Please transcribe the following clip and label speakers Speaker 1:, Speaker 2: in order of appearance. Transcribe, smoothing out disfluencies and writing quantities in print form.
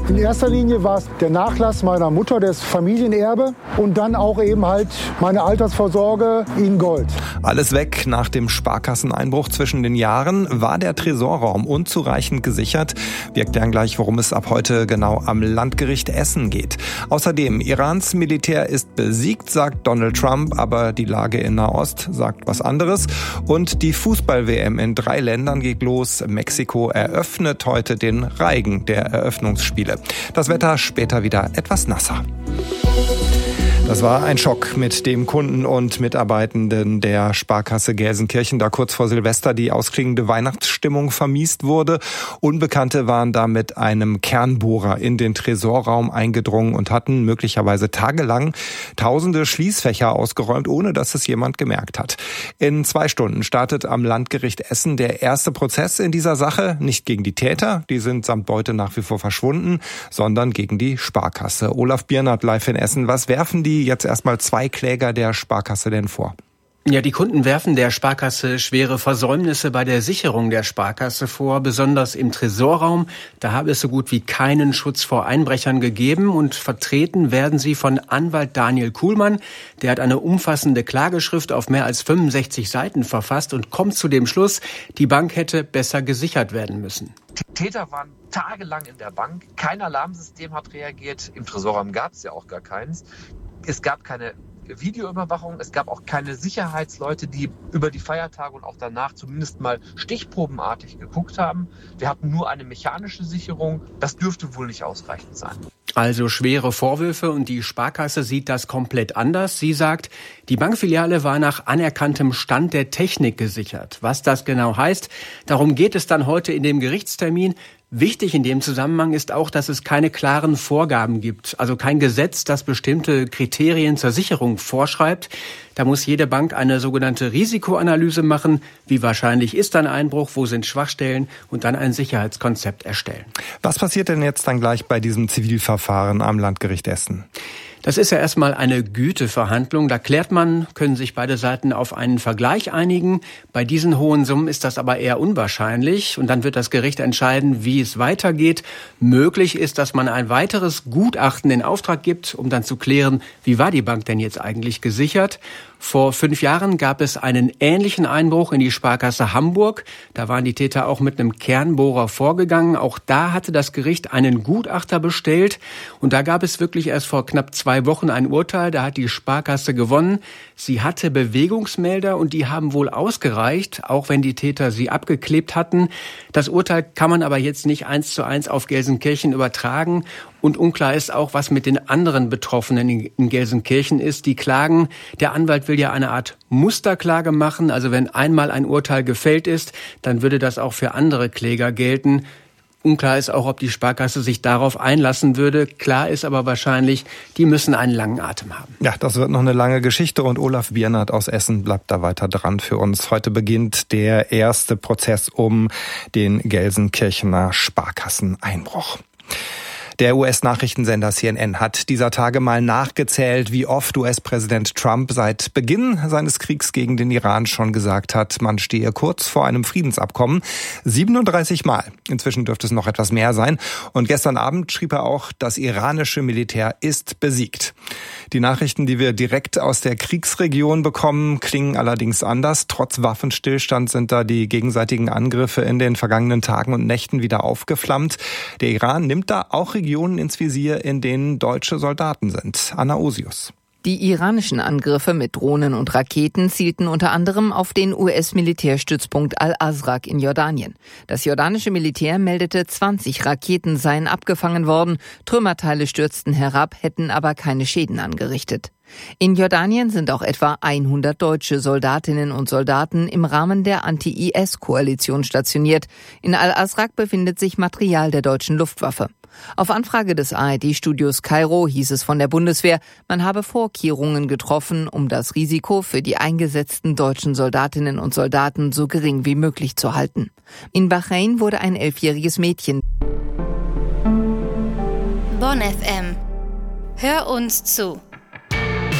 Speaker 1: In erster Linie war es der Nachlass meiner Mutter, das Familienerbe und dann auch eben halt meine Altersvorsorge in Gold.
Speaker 2: Alles weg nach dem Sparkasseneinbruch zwischen den Jahren. War der Tresorraum unzureichend gesichert? Wir erklären gleich, worum es ab heute genau am Landgericht Essen geht. Außerdem, Irans Militär ist besiegt, sagt Donald Trump, aber die Lage in Nahost sagt was anderes. Und die Fußball-WM in 3 Ländern geht los. Mexiko eröffnet heute den Reigen der Eröffnungsspiele. Das Wetter später wieder etwas nasser. Das war ein Schock, mit dem Kunden und Mitarbeitenden der Sparkasse Gelsenkirchen da kurz vor Silvester die ausklingende Weihnachtsstimmung vermiest wurde. Unbekannte waren da mit einem Kernbohrer in den Tresorraum eingedrungen und hatten möglicherweise tagelang tausende Schließfächer ausgeräumt, ohne dass es jemand gemerkt hat. In 2 Stunden startet am Landgericht Essen der erste Prozess in dieser Sache. Nicht gegen die Täter, die sind samt Beute nach wie vor verschwunden, sondern gegen die Sparkasse. Olaf Biernert live in Essen. Was werfen die jetzt erstmal 2 Kläger der Sparkasse denn vor?
Speaker 3: Ja, die Kunden werfen der Sparkasse schwere Versäumnisse bei der Sicherung der Sparkasse vor, besonders im Tresorraum. Da habe es so gut wie keinen Schutz vor Einbrechern gegeben und vertreten werden sie von Anwalt Daniel Kuhlmann. Der hat eine umfassende Klageschrift auf mehr als 65 Seiten verfasst und kommt zu dem Schluss, die Bank hätte besser gesichert werden müssen.
Speaker 4: Die Täter waren tagelang in der Bank, kein Alarmsystem hat reagiert, im Tresorraum gab es ja auch gar keins. Es gab keine Videoüberwachung, es gab auch keine Sicherheitsleute, die über die Feiertage und auch danach zumindest mal stichprobenartig geguckt haben. Wir hatten nur eine mechanische Sicherung, das dürfte wohl nicht ausreichend sein.
Speaker 3: Also schwere Vorwürfe und die Sparkasse sieht das komplett anders. Sie sagt, die Bankfiliale war nach anerkanntem Stand der Technik gesichert. Was das genau heißt, darum geht es dann heute in dem Gerichtstermin. Wichtig in dem Zusammenhang ist auch, dass es keine klaren Vorgaben gibt, also kein Gesetz, das bestimmte Kriterien zur Sicherung vorschreibt. Da muss jede Bank eine sogenannte Risikoanalyse machen. Wie wahrscheinlich ist ein Einbruch, wo sind Schwachstellen und dann ein Sicherheitskonzept erstellen.
Speaker 2: Was passiert denn jetzt dann gleich bei diesem Zivilverfahren am Landgericht Essen?
Speaker 3: Das ist ja erstmal eine Güteverhandlung. Da klärt man, können sich beide Seiten auf einen Vergleich einigen. Bei diesen hohen Summen ist das aber eher unwahrscheinlich. Und dann wird das Gericht entscheiden, wie es weitergeht. Möglich ist, dass man ein weiteres Gutachten in Auftrag gibt, um dann zu klären, wie war die Bank denn jetzt eigentlich gesichert. Vor 5 Jahren gab es einen ähnlichen Einbruch in die Sparkasse Hamburg. Da waren die Täter auch mit einem Kernbohrer vorgegangen. Auch da hatte das Gericht einen Gutachter bestellt. Und da gab es wirklich erst vor knapp 2 Wochen ein Urteil. Da hat die Sparkasse gewonnen. Sie hatte Bewegungsmelder und die haben wohl ausgereicht, auch wenn die Täter sie abgeklebt hatten. Das Urteil kann man aber jetzt nicht 1:1 auf Gelsenkirchen übertragen. Und unklar ist auch, was mit den anderen Betroffenen in Gelsenkirchen ist. Die klagen, der Anwalt will ja eine Art Musterklage machen. Also wenn einmal ein Urteil gefällt ist, dann würde das auch für andere Kläger gelten. Unklar ist auch, ob die Sparkasse sich darauf einlassen würde. Klar ist aber wahrscheinlich, die müssen einen langen Atem haben.
Speaker 2: Ja, das wird noch eine lange Geschichte und Olaf Biernert aus Essen bleibt da weiter dran für uns. Heute beginnt der erste Prozess um den Gelsenkirchener Sparkasseneinbruch. Der US-Nachrichtensender CNN hat dieser Tage mal nachgezählt, wie oft US-Präsident Trump seit Beginn seines Kriegs gegen den Iran schon gesagt hat, man stehe kurz vor einem Friedensabkommen. 37 Mal. Inzwischen dürfte es noch etwas mehr sein. Und gestern Abend schrieb er auch, das iranische Militär ist besiegt. Die Nachrichten, die wir direkt aus der Kriegsregion bekommen, klingen allerdings anders. Trotz Waffenstillstand sind da die gegenseitigen Angriffe in den vergangenen Tagen und Nächten wieder aufgeflammt. Der Iran nimmt da auch Regionen ins Visier, in denen deutsche Soldaten sind. Anna Osius.
Speaker 5: Die iranischen Angriffe mit Drohnen und Raketen zielten unter anderem auf den US-Militärstützpunkt Al-Azraq in Jordanien. Das jordanische Militär meldete, 20 Raketen seien abgefangen worden. Trümmerteile stürzten herab, hätten aber keine Schäden angerichtet. In Jordanien sind auch etwa 100 deutsche Soldatinnen und Soldaten im Rahmen der Anti-IS-Koalition stationiert. In Al-Azraq befindet sich Material der deutschen Luftwaffe. Auf Anfrage des ARD-Studios Kairo hieß es von der Bundeswehr, man habe Vorkehrungen getroffen, um das Risiko für die eingesetzten deutschen Soldatinnen und Soldaten so gering wie möglich zu halten. In Bahrain wurde ein 11-jähriges Mädchen.
Speaker 6: Bonn FM. Hör uns zu.